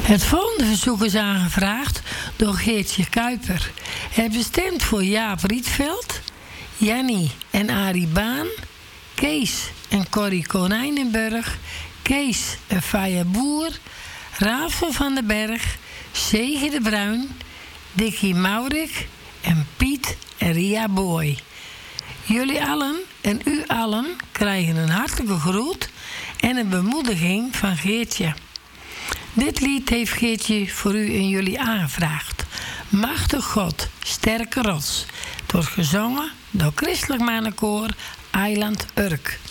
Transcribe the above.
Het volgende verzoek is aangevraagd door Geertje Kuiper. Het bestemd voor Jaap Rietveld, Jannie en Arie Baan, Kees en Corrie Konijnenburg, Kees en Faya Boer, Raven van den Berg, Zege de Bruin, Dickie Maurik en Piet en Ria Boy. Jullie allen en u allen krijgen een hartelijke groet en een bemoediging van Geertje. Dit lied heeft Geertje voor u en jullie aangevraagd. Machtig God, sterke rots. Het wordt gezongen door Christelijk Mannenkoor Eiland Urk.